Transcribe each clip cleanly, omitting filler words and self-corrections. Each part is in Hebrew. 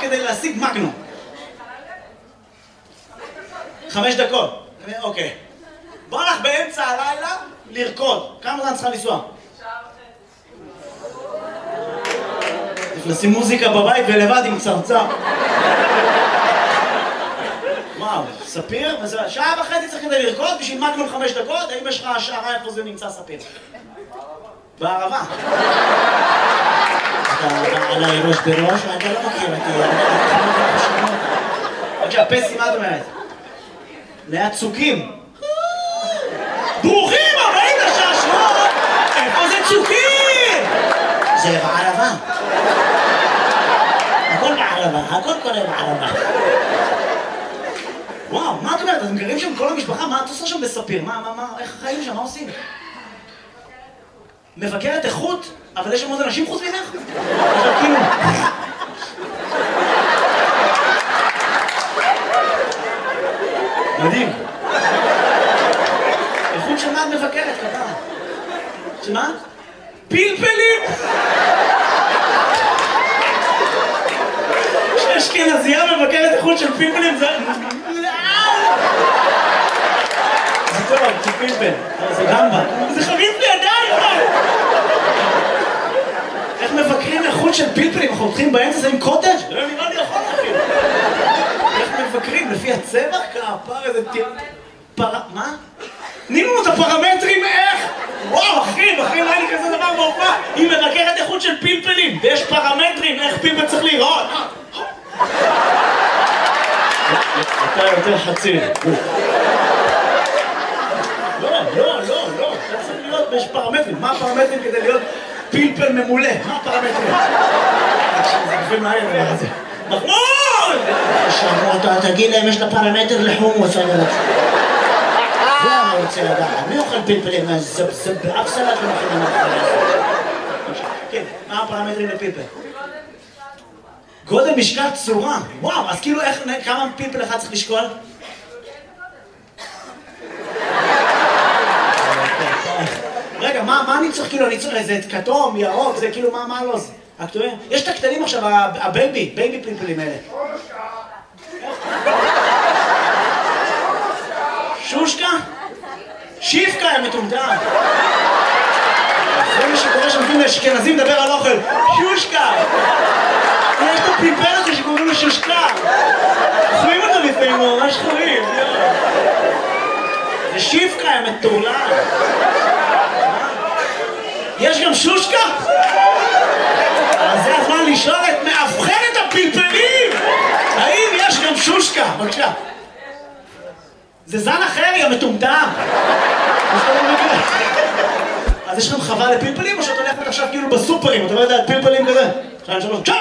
כדי להשיג מגנום? 5 דקות. אוקיי. בוא לך באמצע הלילה לרקוד. כמה זמן צריכה לנסוע? לשים מוזיקה בבית ולבד עם צרצר. וואו, ספיר? שעה וחצי צריך כדי לרקוד בשביל מגנום 5 דקות? האם יש לך השערה איפה זה נמצא ספיר? בערבה. אתה עליי ראש בראש, אתה לא מכיר אותי. בבקשה, פסי, מה את אומרת? ליד צוקים. ברוכים הבאים לשעשועון! איפה זה צוקים? זה בערבה. הכל בערבה, הכל קורה בערבה. וואו, מה את אומרת? אתם גרים שם כל המשפחה? מה את עושה שם בספיר? איך החיים שם? מה עושים? מבקרת איכות? אבל יש שם עוד אנשים חוץ ממך? כאילו... מדהים. איכות של מה את מבקרת, ככה? שמה? פלפלים! כשאשכנזייה מבקרת איכות של פלפלים זה... זה טוב, זה פלפל. זה גמבה. זה חריף לי עדיין! איך מבקרים איכות של פלפלים? אנחנו הולכים באמצע זה עם קוטג'? לא נראה לי יכול להכין. איך מבקרים? לפי הצבע? כפר איזה מה? תנינו לנו את הפרמטרים איך? וואו, אחי, לא היה לי כזה דבר בהופעה. היא מבקרת איכות של פלפלים, ויש פרמטרים איך פלפל צריך להיראות. אתה יותר חצי. לא. אתה צריך להיות, יש פרמטרים. מה הפרמטרים כדי להיות פלפל ממולא? מה הפרמטרים? זה גופים מהר דבר הזה. מחמוד! שמעו, תגיד להם, יש לה פרמטר לחומוס, אני רוצה. זה אני רוצה לדעת. מי אוכל פלפלים? זה באף סלט לא מכינים אחרי. כן, מה הפרמטרים לפלפל? גודל, משקל, צורה. וואו, אז כאילו כמה פלפל אחד צריך לשקול? רגע, מה אני צריך כאילו? אני צריך איזה כתום, ירוק, זה כאילו מה לא זה? יש את הקטנים עכשיו, הבייבי פלפלים האלה. שושקה? שיפקה, הם מטומטם. זה מה שקורה שנותנים לאשכנזים לדבר על אוכל. שושקה! יש את הפלפל הזה שקוראים לו שושקה. אוכלים אותו לפעמים, ממש חורים. זה שיפקה, הם מטורלל. יש גם שושקה? אז זה הזמן לשאול את מאבחנת הפלפלים! האם יש גם שושקה? בבקשה. זה זן אחר, יא מטומטם! אז יש לכם חווה לפלפלים או שאת הולכת עכשיו כאילו בסופרים? אתה לא יודע, פלפלים כזה? 2, 3, צ'אפ!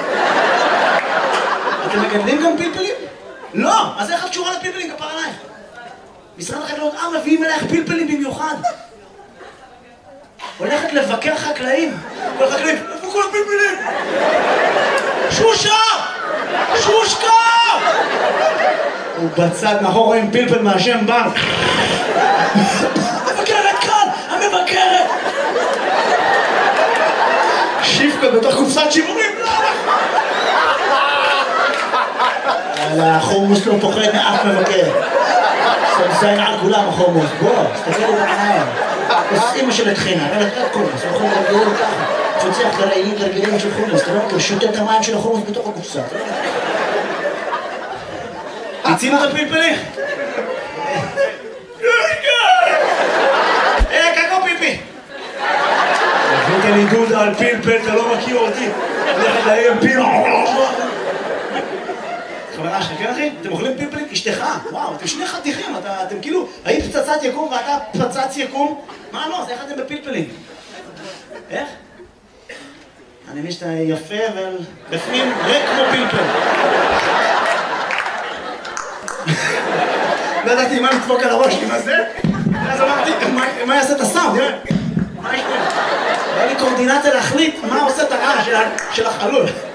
אתם מגדלים גם פלפלים? לא! אז איך את קשורה לפלפלים? כפר עלייך. משרד החקלאות, מביאים אלייך פלפלים במיוחד. הולכת לבקר חקלאים. כל החקלאים, איפה כל הפלפלים? שושה! שושקה! ובצד מאחור רואים פלפל מהשם בנק. המבקרת כאן! המבקרת! שיפקה בתוך קופסת שימורים. החומוס לא פוחד מאף מבקר. סמסיין על כולם החומוס. בוא, תסתכלו בעיניים. אז אמא של התחינה, אבל את חומוס, אנחנו מרגילים ככה. פוצח גרעינים רגילים של חומוס, אתה לא מכיר, שותה את המים של החומוס בתוך הקופסה. תצינו את הפלפלים? קקו פיפי! הבאת לי דודה על פלפל, אתה לא מכיר אותי. הולכת להם פלפל. חברה שלך, כן אחי? אתם אוכלים פלפלים? אשתך, וואו, אתם שני חתיכים, אתם כאילו, היית פצצת יקום ואתה פצץ יקום? מה לא? אז איך אתם בפלפלים? איך? אני מבין שאתה יפה, אבל בפנים ריק כמו פלפל. לא ידעתי מה לדפוק על הראש, מה זה? אז אמרתי, מה יעשה את הסאונד? מה יש פה? היה לי קורדינציה להחליט מה עושה את הרעש של החלול.